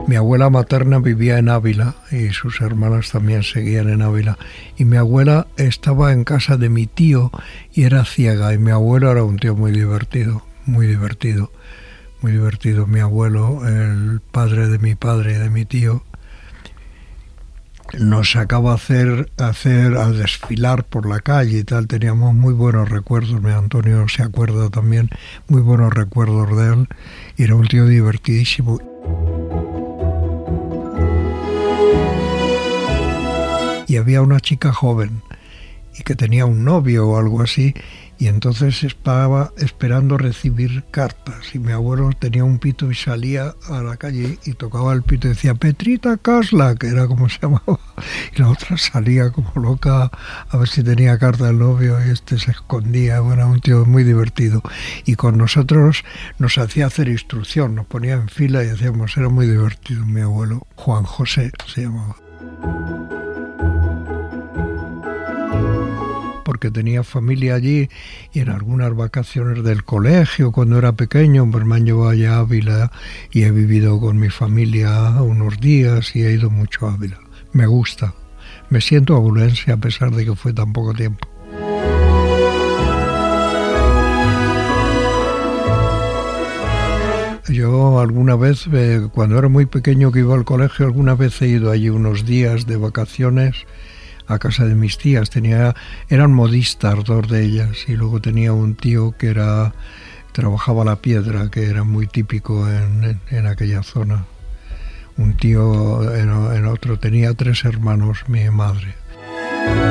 Mi abuela materna vivía en Ávila y sus hermanas también seguían en Ávila. Y mi abuela estaba en casa de mi tío y era ciega. Y mi abuelo era un tío muy divertido, muy divertido, muy divertido. Mi abuelo, el padre de mi padre y de mi tío, nos sacaba a desfilar por la calle y tal. Teníamos muy buenos recuerdos. Mi Antonio se acuerda también, muy buenos recuerdos de él. Y era un tío divertidísimo. Y había una chica joven y que tenía un novio o algo así, y entonces estaba esperando recibir cartas, y mi abuelo tenía un pito y salía a la calle y tocaba el pito y decía Petrita Casla, que era como se llamaba, y la otra salía como loca a ver si tenía carta del novio, y se escondía. Bueno, era un tío muy divertido, y con nosotros nos hacía hacer instrucción, nos ponía en fila y hacíamos, era muy divertido mi abuelo. Juan José se llamaba. Porque tenía familia allí, y en algunas vacaciones del colegio cuando era pequeño pues me han llevado allá a Ávila y he vivido con mi familia unos días y he ido mucho a Ávila. Me gusta, me siento abulense a pesar de que fue tan poco tiempo. Yo alguna vez, cuando era muy pequeño que iba al colegio, alguna vez he ido allí unos días de vacaciones a casa de mis tías. Eran modistas, dos de ellas, y luego tenía un tío que trabajaba la piedra, que era muy típico en aquella zona. Un tío en otro, tenía 3 hermanos mi madre.